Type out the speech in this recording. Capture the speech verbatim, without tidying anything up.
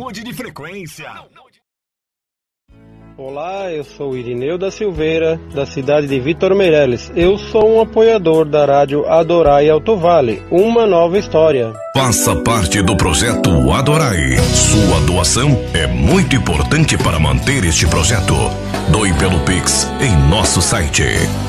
mude de frequência. Olá, eu sou Irineu da Silveira, da cidade de Vitor Meireles. Eu sou um apoiador da rádio Adorai Alto Vale, uma nova história. Faça parte do projeto Adorai. Sua doação é muito importante para manter este projeto. Doe pelo Pix em nosso site